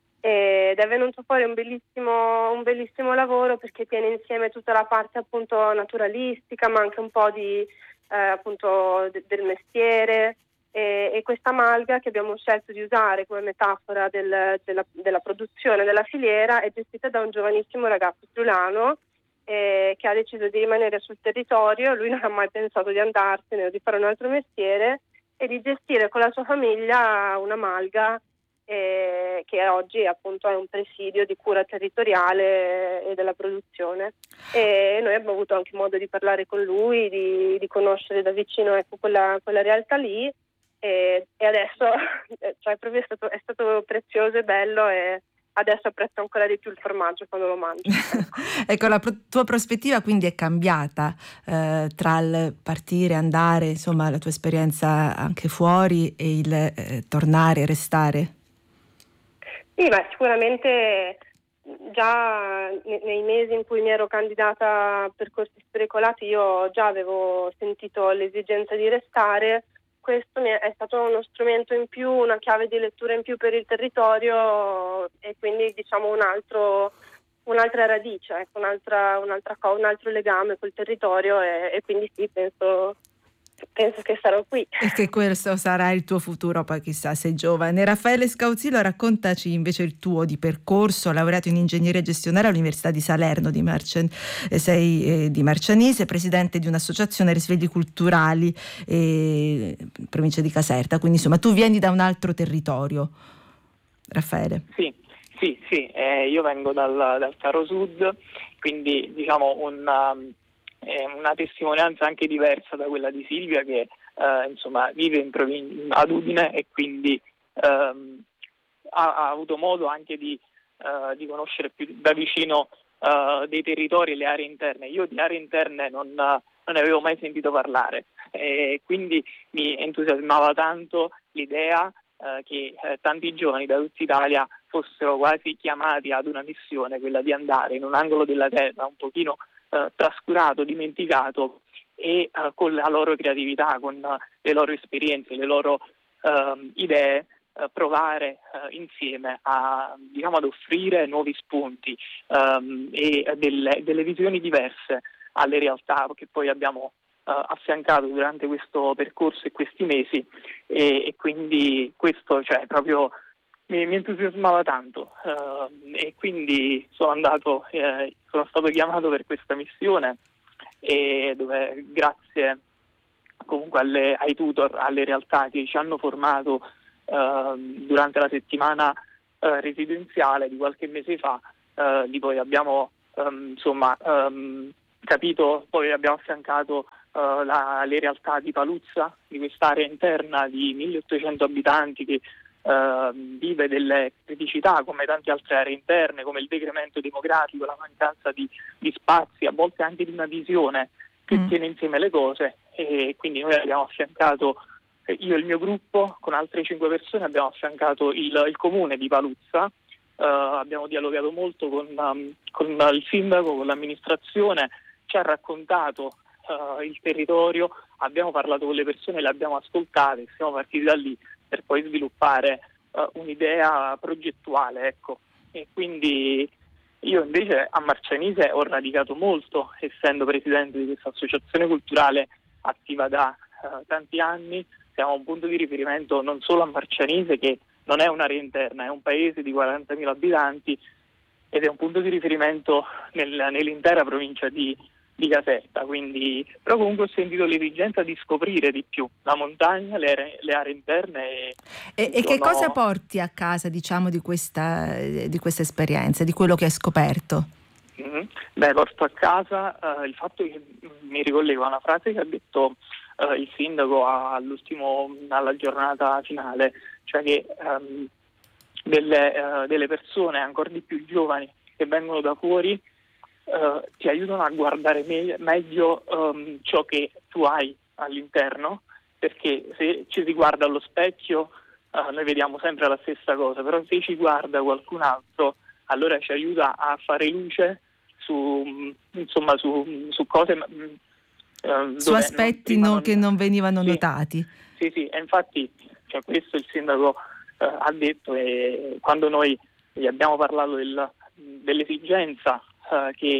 ed è venuto fuori un bellissimo, un bellissimo lavoro, perché tiene insieme tutta la parte appunto naturalistica, ma anche un po' di eh, appunto de- del mestiere, e, e questa malga che abbiamo scelto di usare come metafora del, della, della produzione della filiera è gestita da un giovanissimo ragazzo friulano eh, che ha deciso di rimanere sul territorio. Lui non ha mai pensato di andarsene o di fare un altro mestiere, e di gestire con la sua famiglia una malga eh, che oggi appunto è un presidio di cura territoriale e della produzione. E noi abbiamo avuto anche modo di parlare con lui, di, di conoscere da vicino, ecco, quella, quella realtà lì, e, e adesso cioè, proprio è stato, è stato prezioso e bello, e adesso apprezzo ancora di più il formaggio quando lo mangio. Ecco, la pro- tua prospettiva quindi è cambiata eh, tra il partire, andare, insomma la tua esperienza anche fuori, e il eh, tornare, restare? Sì, beh, sicuramente già ne- nei mesi in cui mi ero candidata a Percorsi Spericolati io già avevo sentito l'esigenza di restare. Questo mi è, è stato uno strumento in più, una chiave di lettura in più per il territorio, e quindi diciamo un altro, un'altra radice, ecco, un'altra, un'altra co- un altro legame col territorio, e, e quindi sì, penso, penso che sarò qui. E che questo sarà il tuo futuro, poi chissà, sei giovane. Raffaele Scauzillo, raccontaci invece il tuo di percorso. Laureato in ingegneria gestionale all'Università di Salerno di Marcian, eh, sei eh, di Marcianise, presidente di un'associazione Risvegli Culturali, eh, provincia di Caserta, quindi insomma tu vieni da un altro territorio, Raffaele. Sì, sì, sì, eh, io vengo dal, dal Faro Sud, quindi diciamo una, eh, una testimonianza anche diversa da quella di Silvia, che eh, insomma vive in provin- ad Udine, e quindi ehm, ha, ha avuto modo anche di, eh, di conoscere più da vicino eh, dei territori e le aree interne. Io di aree interne non, non ne avevo mai sentito parlare, e quindi mi entusiasmava tanto l'idea eh, che eh, tanti giovani da tutta Italia fossero quasi chiamati ad una missione, quella di andare in un angolo della terra un pochino eh, trascurato, dimenticato, e eh, con la loro creatività, con uh, le loro esperienze, le loro uh, idee, uh, provare uh, insieme a, diciamo, ad offrire nuovi spunti um, e delle, delle visioni diverse alle realtà che poi abbiamo uh, affiancato durante questo percorso e questi mesi, e, e quindi questo, cioè, proprio mi, mi entusiasmava tanto uh, e quindi sono andato, eh, sono stato chiamato per questa missione, e dove grazie comunque alle, ai tutor, alle realtà che ci hanno formato uh, durante la settimana uh, residenziale di qualche mese fa, uh, di poi abbiamo um, insomma um, capito, poi abbiamo affiancato uh, la, le realtà di Paluzza, di quest'area interna di milleottocento abitanti che Uh, vive delle criticità come tante altre aree interne, come il decremento demografico, la mancanza di, di spazi, a volte anche di una visione che mm. tiene insieme le cose, e quindi noi abbiamo affiancato, io e il mio gruppo con altre cinque persone abbiamo affiancato il, il comune di Paluzza, uh, abbiamo dialogato molto con, um, con il sindaco, con l'amministrazione, ci ha raccontato uh, il territorio, abbiamo parlato con le persone, le abbiamo ascoltate, siamo partiti da lì per poi sviluppare uh, un'idea progettuale, ecco. E quindi io invece a Marcianise ho radicato molto, essendo presidente di questa associazione culturale attiva da uh, tanti anni. Siamo un punto di riferimento non solo a Marcianise, che non è un'area interna, è un paese di quarantamila abitanti ed è un punto di riferimento nel, nell'intera provincia di di Caserta, quindi però comunque ho sentito l'esigenza di scoprire di più la montagna, le aree, le aree interne. E, e, e che cosa porti a casa, diciamo, di questa, di questa esperienza, di quello che hai scoperto? Mm-hmm. Beh, porto a casa uh, il fatto che mi ricollego a una frase che ha detto uh, il sindaco all'ultimo, alla giornata finale, cioè che um, delle, uh, delle persone ancora di più giovani che vengono da fuori Uh, ti aiutano a guardare me- meglio um, ciò che tu hai all'interno, perché se ci si guarda allo specchio uh, noi vediamo sempre la stessa cosa, però se ci guarda qualcun altro allora ci aiuta a fare luce su, insomma, su, su cose uh, su aspetti non, no, non, che non venivano sì, notati. Sì, sì, e infatti cioè, questo il sindaco uh, ha detto, e quando noi gli abbiamo parlato del, dell'esigenza Uh, che,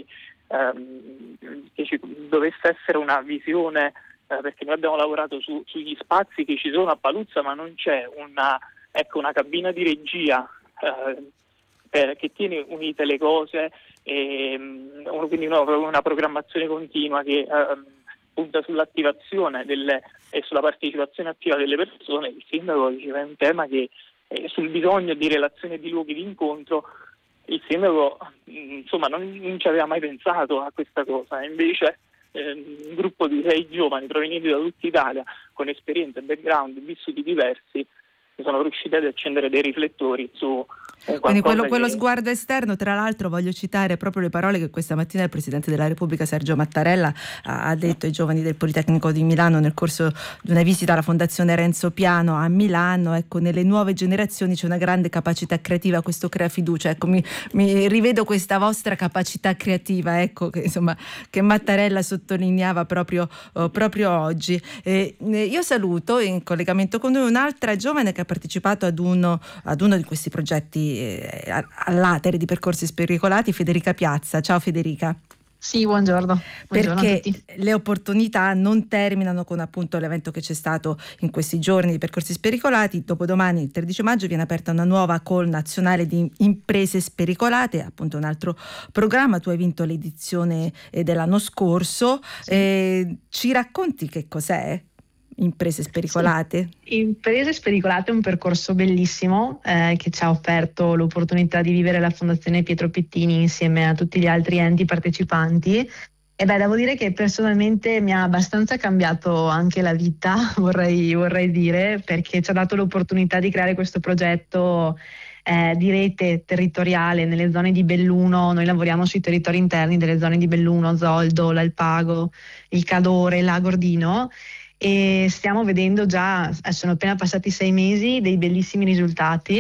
um, che ci dovesse essere una visione, uh, perché noi abbiamo lavorato su, sugli spazi che ci sono a Paluzza, ma non c'è una, ecco, una cabina di regia uh, per, che tiene unite le cose, e, um, quindi una, una programmazione continua che uh, punta sull'attivazione delle, e sulla partecipazione attiva delle persone. Il sindaco diceva un tema che eh, sul bisogno di relazioni e di luoghi di incontro. Il sindaco insomma non, non ci aveva mai pensato a questa cosa, invece eh, un gruppo di sei giovani provenienti da tutta Italia con esperienze, background, vissuti diversi sono riusciti ad accendere dei riflettori su un Quindi quello, che... quello sguardo esterno. Tra l'altro voglio citare proprio le parole che questa mattina il Presidente della Repubblica Sergio Mattarella ha, ha detto ai giovani del Politecnico di Milano nel corso di una visita alla Fondazione Renzo Piano a Milano. Ecco, nelle nuove generazioni c'è una grande capacità creativa, questo crea fiducia. Ecco, mi, mi rivedo questa vostra capacità creativa, ecco, che insomma che Mattarella sottolineava proprio, oh, proprio oggi. Eh, io saluto in collegamento con noi un'altra giovane che ha partecipato ad uno, ad uno di questi progetti eh, all'Atere di percorsi spericolati, Federica Piazza. Ciao Federica. Sì, buongiorno. buongiorno Perché a tutti. Le opportunità non terminano con appunto l'evento che c'è stato in questi giorni di percorsi spericolati. Dopodomani, il tredici maggio, viene aperta una nuova call nazionale di imprese spericolate, appunto un altro programma. Tu hai vinto l'edizione eh, dell'anno scorso. Sì. Eh, ci racconti che cos'è? Imprese spericolate? Sì. Imprese spericolate è un percorso bellissimo eh, che ci ha offerto l'opportunità di vivere la Fondazione Pietro Pittini insieme a tutti gli altri enti partecipanti. E beh, devo dire che personalmente mi ha abbastanza cambiato anche la vita, vorrei, vorrei dire, perché ci ha dato l'opportunità di creare questo progetto eh, di rete territoriale nelle zone di Belluno. Noi lavoriamo sui territori interni delle zone di Belluno, Zoldo, l'Alpago, il Cadore, l'Agordino. E stiamo vedendo già, sono appena passati sei mesi, dei bellissimi risultati,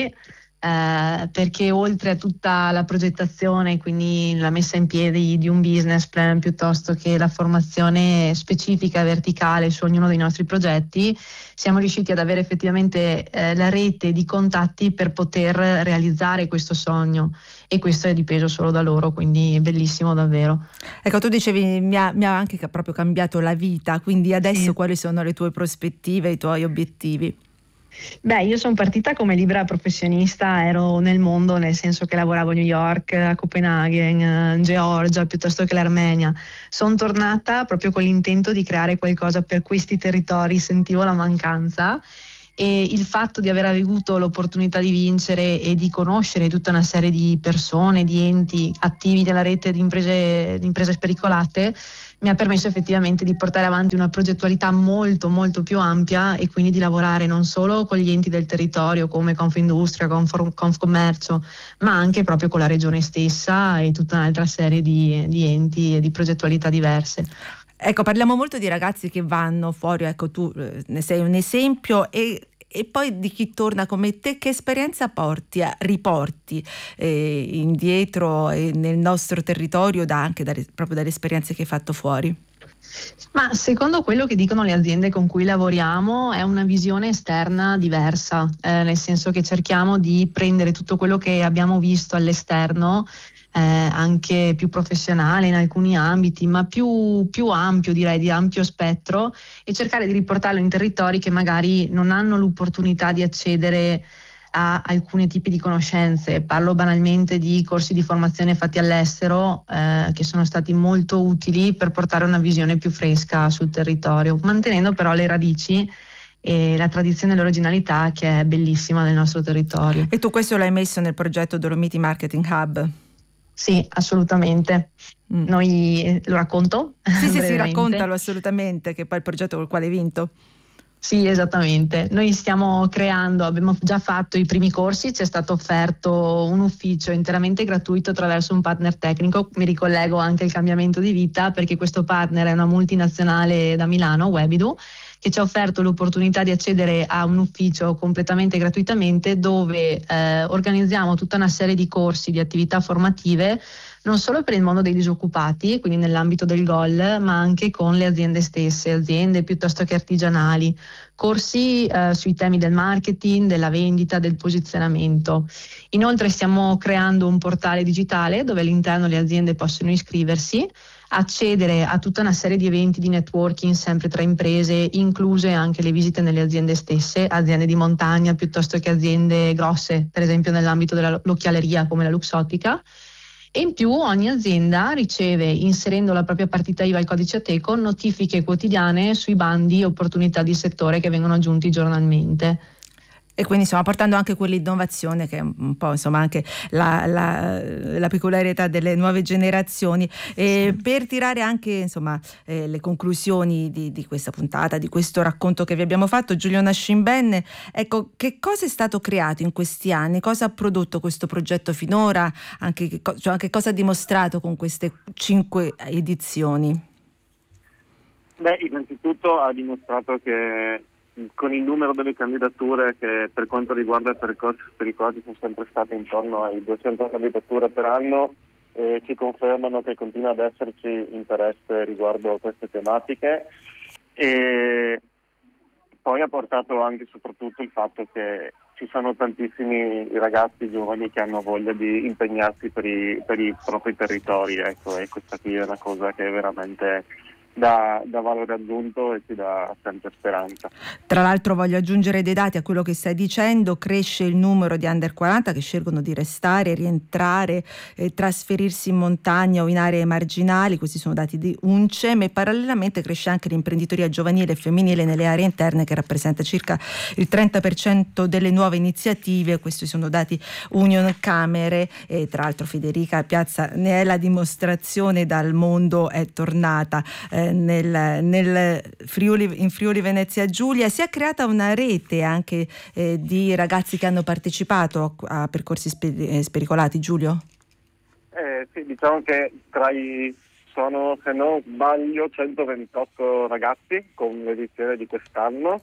eh, perché oltre a tutta la progettazione, quindi la messa in piedi di un business plan piuttosto che la formazione specifica verticale su ognuno dei nostri progetti, siamo riusciti ad avere effettivamente eh, la rete di contatti per poter realizzare questo sogno, e questo è dipeso solo da loro, quindi bellissimo davvero. Ecco, tu dicevi mi ha, mi ha anche proprio cambiato la vita, quindi adesso sì. Quali sono le tue prospettive, i tuoi obiettivi? Beh, io sono partita come libera professionista, ero nel mondo, nel senso che lavoravo a New York, a Copenaghen, in Georgia, piuttosto che l'Armenia. Sono tornata proprio con l'intento di creare qualcosa per questi territori, sentivo la mancanza e il fatto di aver avuto l'opportunità di vincere e di conoscere tutta una serie di persone, di enti attivi nella rete di imprese, di imprese spericolate mi ha permesso effettivamente di portare avanti una progettualità molto molto più ampia e quindi di lavorare non solo con gli enti del territorio come Confindustria, Conf- Confcommercio, ma anche proprio con la regione stessa e tutta un'altra serie di, di enti e di progettualità diverse. Ecco, parliamo molto di ragazzi che vanno fuori, ecco tu eh, ne sei un esempio e, e poi di chi torna come te, che esperienza porti, a, riporti eh, indietro eh, nel nostro territorio da, anche da, proprio dalle esperienze che hai fatto fuori? Ma secondo quello che dicono le aziende con cui lavoriamo è una visione esterna diversa, eh, nel senso che cerchiamo di prendere tutto quello che abbiamo visto all'esterno, Eh, anche più professionale in alcuni ambiti, ma più, più ampio, direi di ampio spettro, e cercare di riportarlo in territori che magari non hanno l'opportunità di accedere a alcuni tipi di conoscenze. Parlo banalmente di corsi di formazione fatti all'estero eh, che sono stati molto utili per portare una visione più fresca sul territorio, mantenendo però le radici e la tradizione e l'originalità che è bellissima del nostro territorio. E tu questo l'hai messo nel progetto Dolomiti Marketing Hub? Sì, assolutamente. Mm. Noi lo racconto? Sì, sì, sì, raccontalo assolutamente, che poi è il progetto col quale hai vinto. Sì, esattamente. Noi stiamo creando, abbiamo già fatto i primi corsi, ci è stato offerto un ufficio interamente gratuito attraverso un partner tecnico. Mi ricollego anche al cambiamento di vita perché questo partner è una multinazionale da Milano, Webidu, che ci ha offerto l'opportunità di accedere a un ufficio completamente gratuitamente dove eh, organizziamo tutta una serie di corsi, di attività formative, non solo per il mondo dei disoccupati, quindi nell'ambito del G O L, ma anche con le aziende stesse, aziende piuttosto che artigianali, corsi eh, sui temi del marketing, della vendita, del posizionamento. Inoltre stiamo creando un portale digitale dove all'interno le aziende possono iscriversi, accedere a tutta una serie di eventi di networking sempre tra imprese, incluse anche le visite nelle aziende stesse, aziende di montagna piuttosto che aziende grosse, per esempio nell'ambito dell'occhialeria come la Luxottica. E in più ogni azienda riceve, inserendo la propria partita I V A al codice Ateco, notifiche quotidiane sui bandi e opportunità di settore che vengono aggiunti giornalmente. E quindi insomma portando anche quell'innovazione che è un po' insomma anche la, la, la peculiarità delle nuove generazioni. E sì. Per tirare anche insomma eh, le conclusioni di, di questa puntata, di questo racconto che vi abbiamo fatto, Giulio Nascimbenne, ecco, che cosa è stato creato in questi anni? Cosa ha prodotto questo progetto finora? Anche, cioè anche cosa ha dimostrato con queste cinque edizioni? Beh, innanzitutto ha dimostrato che con il numero delle candidature che per quanto riguarda i percorsi spericolati sono sempre state intorno ai duecento candidature per anno, eh, ci confermano che continua ad esserci interesse riguardo a queste tematiche, e poi ha portato anche e soprattutto il fatto che ci sono tantissimi ragazzi giovani che hanno voglia di impegnarsi per i, per i propri territori, ecco, e questa qui è una cosa che è veramente Da, da valore aggiunto e ci dà sempre speranza. Tra l'altro voglio aggiungere dei dati a quello che stai dicendo: cresce il numero di under quaranta che scelgono di restare, rientrare, eh, trasferirsi in montagna o in aree marginali, questi sono dati di UNCEM, e parallelamente cresce anche l'imprenditoria giovanile e femminile nelle aree interne che rappresenta circa il trenta per cento delle nuove iniziative, questi sono dati Union Camere, e tra l'altro Federica Piazza ne è la dimostrazione, dal mondo è tornata eh, Nel, nel Friuli, in Friuli Venezia Giulia. Si è creata una rete anche eh, di ragazzi che hanno partecipato a, a percorsi sper- spericolati, Giulio? Eh, sì, diciamo che tra i sono, se non sbaglio, centoventotto ragazzi con l'edizione di quest'anno,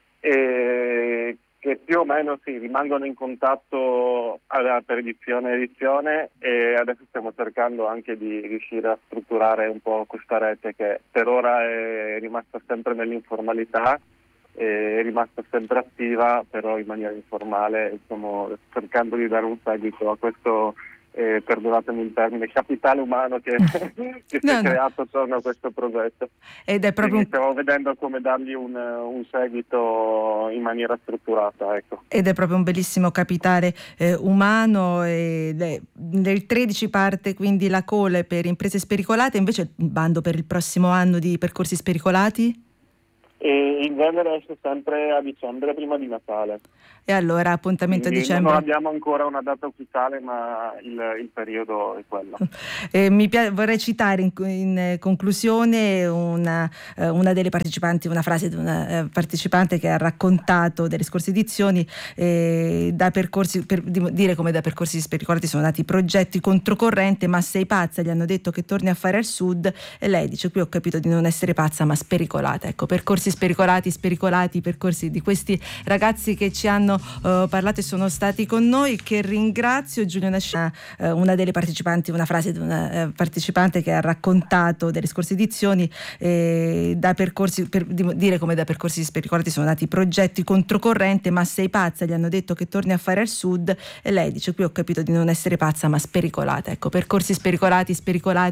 e che più o meno sì, rimangono in contatto per edizione edizione, e adesso stiamo cercando anche di riuscire a strutturare un po' questa rete che per ora è rimasta sempre nell'informalità, è rimasta sempre attiva però in maniera informale, e stiamo cercando di dare un seguito a questo eh, perdonatemi il termine, capitale umano che, che si No, è no. creato attorno a questo progetto. Ed è proprio Quindi un, stiamo vedendo come dargli un, un seguito in maniera strutturata. Ecco. ed è proprio un bellissimo capitale eh, umano. E le- nel tredici parte quindi la call per imprese spericolate, invece il bando per il prossimo anno di percorsi spericolati? E in genere esce sempre a dicembre, prima di Natale. E allora appuntamento a Quindi dicembre. non abbiamo ancora una data ufficiale, ma il, il periodo è quello. Eh, mi pia- vorrei citare in, in, eh, conclusione una, eh, una delle partecipanti, una frase di una eh, partecipante che ha raccontato delle scorse edizioni, eh, da percorsi, per di- dire come da percorsi spericolati sono nati progetti controcorrente. Ma sei pazza, gli hanno detto che torni a fare al sud, e lei dice: qui ho capito di non essere pazza ma spericolata. Ecco, percorsi spericolati, spericolati, percorsi di questi ragazzi che ci hanno Uh, parlato e sono stati con noi, che ringrazio. Giulio Nascina, uh, una delle partecipanti, una frase di una uh, partecipante che ha raccontato delle scorse edizioni, eh, da percorsi, per di- dire come da percorsi spericolati sono nati progetti controcorrente. Ma sei pazza, gli hanno detto che torni a fare al sud, e lei dice: qui ho capito di non essere pazza ma spericolata. Ecco, percorsi spericolati, spericolati